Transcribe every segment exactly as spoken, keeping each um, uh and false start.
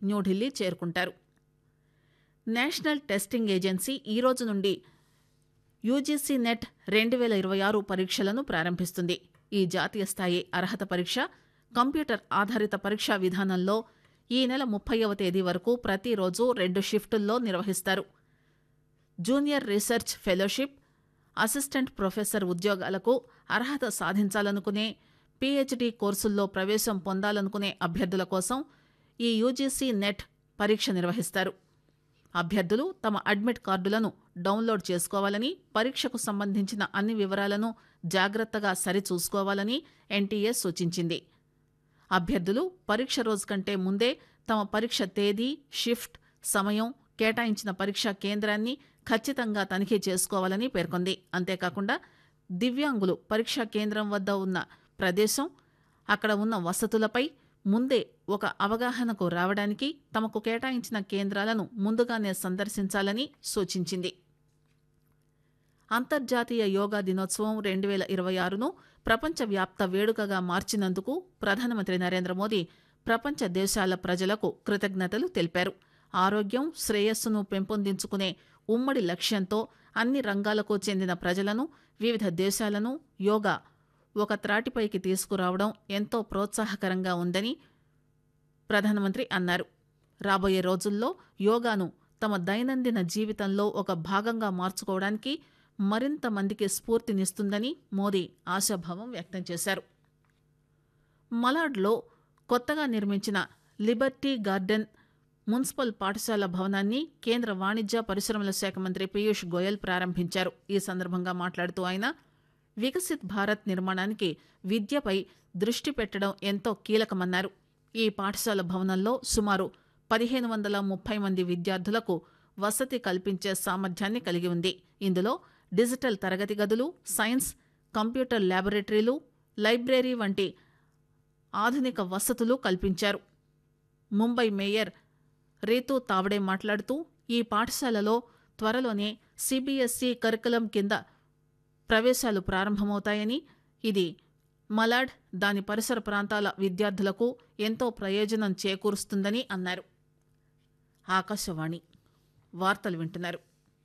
న్యూఢిల్లీ చేరుకుంటారు. National testing agency ఈ రోజు నుండి యూజీసీ నెట్ రెండు వేల ఇరవై ఆరు పరీక్షలను ప్రారంభిస్తుంది. ఈ జాతీయ స్థాయి అర్హత పరీక్ష కంప్యూటర్ ఆధారిత పరీక్షా విధానంలో ఈ నెల ముప్పైవ తేదీ వరకు ప్రతిరోజు రెండు షిఫ్టుల్లో నిర్వహిస్తారు. Junior research fellowship, assistant professor ఉద్యోగాలకు అర్హత సాధించాలనుకునే, పీహెచ్డీ కోర్సుల్లో ప్రవేశం పొందాలనుకునే అభ్యర్థుల కోసం ఈ యూజీసీ నెట్ పరీక్ష నిర్వహిస్తారు. అభ్యర్థులు తమ అడ్మిట్ కార్డులను డౌన్లోడ్ చేసుకోవాలని, పరీక్షకు సంబంధించిన అన్ని వివరాలను జాగ్రత్తగా సరిచూసుకోవాలని ఎన్టీఏ సూచించింది. అభ్యర్థులు పరీక్ష రోజు కంటే ముందే తమ పరీక్ష తేదీ, షిఫ్ట్, సమయం, కేటాయించిన పరీక్షా కేంద్రాన్ని ఖచ్చితంగా తనిఖీ చేసుకోవాలని పేర్కొంది. అంతేకాకుండా దివ్యాంగులు పరీక్షా కేంద్రం వద్ద ఉన్న ప్రదేశం, అక్కడ ఉన్న వసతులపై ముందే ఒక అవగాహనకు రావడానికి తమకు కేటాయించిన కేంద్రాలను ముందుగానే సందర్శించాలని సూచించింది. అంతర్జాతీయ యోగా దినోత్సవం రెండు వేల ఇరవై ఆరును ప్రపంచవ్యాప్త వేడుకగా మార్చినందుకు ప్రధానమంత్రి నరేంద్ర మోదీ ప్రపంచ దేశాల ప్రజలకు కృతజ్ఞతలు తెలిపారు. ఆరోగ్యం, శ్రేయస్సును పెంపొందించుకునే ఉమ్మడి లక్ష్యంతో అన్ని రంగాలకు చెందిన ప్రజలను, వివిధ దేశాలను యోగా ఒక త్రాటిపైకి తీసుకురావడం ఎంతో ప్రోత్సాహకరంగా ఉందని ప్రధానమంత్రి అన్నారు. రాబోయే రోజుల్లో యోగాను తమ దైనందిన జీవితంలో ఒక భాగంగా మార్చుకోవడానికి మరింత మందికి స్ఫూర్తినిస్తుందని మోదీ ఆశాభావం వ్యక్తం చేశారు. మలాడ్లో కొత్తగా నిర్మించిన లిబర్టీ గార్డెన్ మున్సిపల్ పాఠశాల భవనాన్ని కేంద్ర వాణిజ్య పరిశ్రమల శాఖ మంత్రి పీయూష్ గోయల్ ప్రారంభించారు. ఈ సందర్భంగా మాట్లాడుతూ ఆయన వికసిత్ భారత్ నిర్మాణానికి విద్యపై దృష్టి పెట్టడం ఎంతో కీలకమన్నారు. ఈ పాఠశాల భవనంలో సుమారు పదిహేను వందల ముప్పై మంది విద్యార్థులకు వసతి కల్పించే సామర్థ్యాన్ని కలిగి ఉంది. ఇందులో డిజిటల్ తరగతి గదులు, సైన్స్, కంప్యూటర్ ల్యాబొరేటరీలు, లైబ్రరీ వంటి ఆధునిక వసతులు కల్పించారు. ముంబై మేయర్ రీతూ తావడే మాట్లాడుతూ ఈ పాఠశాలలో త్వరలోనే సీబీఎస్ఈ కరికులం కింద ప్రవేశాలు ప్రారంభమవుతాయని, ఇది మలాడ్, దాని పరిసర ప్రాంతాల విద్యార్థులకు ఎంతో ప్రయోజనం చేకూరుస్తుందని అన్నారు. ఆకాశవాణి వార్తలు వింటున్నారు.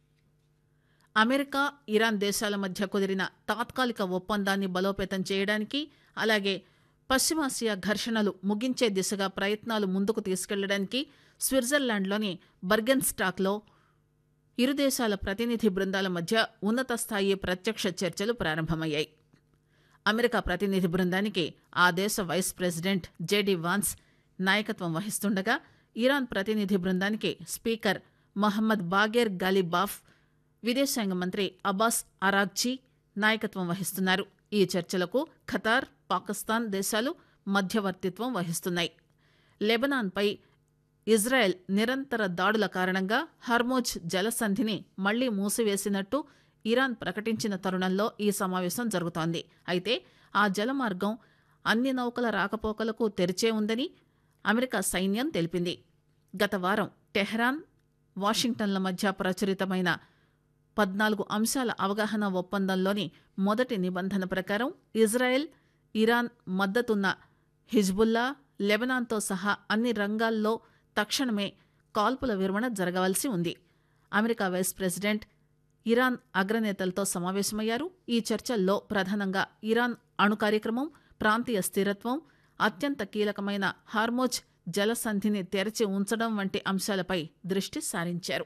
అమెరికా, ఇరాన్ దేశాల మధ్య కుదిరిన తాత్కాలిక ఒప్పందాన్ని బలోపేతం చేయడానికి, అలాగే పశ్చిమాసియా ఘర్షణలు ముగించే దిశగా ప్రయత్నాలు ముందుకు తీసుకెళ్లడానికి స్విట్జర్లాండ్లోని బర్గెన్స్టాక్లో ఇరు దేశాల ప్రతినిధి బృందాల మధ్య ఉన్నత స్థాయి ప్రత్యక్ష చర్చలు ప్రారంభమయ్యాయి. అమెరికా ప్రతినిధి బృందానికి ఆ దేశ వైస్ ప్రెసిడెంట్ జేడీ వాన్స్ నాయకత్వం వహిస్తుండగా, ఇరాన్ ప్రతినిధి బృందానికి స్పీకర్ మహమ్మద్ బాగేర్ గాలిబాఫ్, విదేశాంగ మంత్రి అబ్బాస్ అరాగ్చీ నాయకత్వం వహిస్తున్నారు. ఈ చర్చలకు ఖతార్, పాకిస్తాన్ దేశాలు మధ్యవర్తిత్వం వహిస్తున్నాయి. లెబనాన్పై ఇజ్రాయెల్ నిరంతర దాడుల కారణంగా హర్మోజ్ జలసంధిని మళ్లీ మూసివేసినట్టు ఇరాన్ ప్రకటించిన తరుణంలో ఈ సమావేశం జరుగుతోంది. అయితే ఆ జలమార్గం అన్ని నౌకల రాకపోకలకు తెరిచే ఉందని అమెరికా సైన్యం తెలిపింది. గత వారం టెహ్రాన్, వాషింగ్టన్ల మధ్య ప్రచురితమైన పద్నాలుగు అంశాల అవగాహన ఒప్పందంలోని మొదటి నిబంధన ప్రకారం ఇజ్రాయెల్, ఇరాన్ మద్దతున్న హిజ్బుల్లా, లెబనాన్తో సహా అన్ని రంగాల్లో తక్షణమే కాల్పుల విరమణ జరగవలసి ఉంది. అమెరికా వైస్ ప్రెసిడెంట్ ఇరాన్ అగ్రనేతలతో సమావేశమయ్యారు. ఈ చర్చల్లో ప్రధానంగా ఇరాన్ అణు కార్యక్రమం, ప్రాంతీయ స్థిరత్వం, అత్యంత కీలకమైన హార్మోజ్ జలసంధిని తెరచి ఉంచడం వంటి అంశాలపై దృష్టి సారించారు.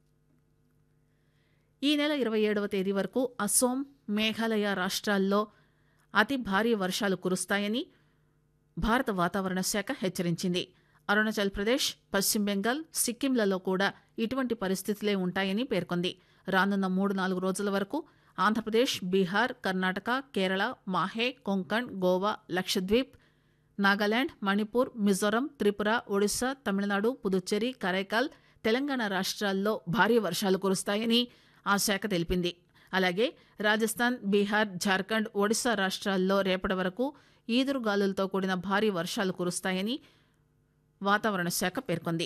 ఈ నెల ఇరవై ఏడవ తేదీ వరకు అసోం, మేఘాలయ రాష్ట్రాల్లో అతి భారీ వర్షాలు కురుస్తాయని భారత వాతావరణ శాఖ హెచ్చరించింది. అరుణాచల్ ప్రదేశ్, పశ్చిమ బెంగాల్, సిక్కింలలో కూడా ఇటువంటి పరిస్థితులే ఉంటాయని పేర్కొంది. రానున్న మూడు నాలుగు రోజుల వరకు ఆంధ్రప్రదేశ్, బీహార్, కర్ణాటక, కేరళ, మాహే, కొంకణ్, గోవా, లక్షద్వీప్, నాగాలాండ్, మణిపూర్, మిజోరం, త్రిపుర, ఒడిశా, తమిళనాడు, పుదుచ్చేరి, కరైకాల్, తెలంగాణ రాష్ట్రాల్లో భారీ వర్షాలు కురుస్తాయని ఆ శాఖ తెలిపింది. అలాగే రాజస్థాన్, బీహార్, జార్ఖండ్, ఒడిశా రాష్ట్రాల్లో రేపటి వరకు ఈదురుగాలులతో కూడిన భారీ వర్షాలు కురుస్తాయని వాతావరణ శాఖ పేర్కొంది.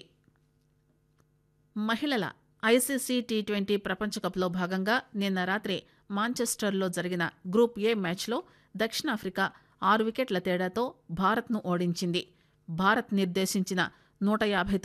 మహిళల ఐసీసీ టీ ట్వంటీ ప్రపంచకప్లో భాగంగా నిన్న రాత్రి మాంచెస్టర్లో జరిగిన గ్రూప్ ఏ మ్యాచ్లో దక్షిణాఫ్రికా ఆరు వికెట్ల తేడాతో భారత్ను ఓడించింది. భారత్ నిర్దేశించిన నూట యాభై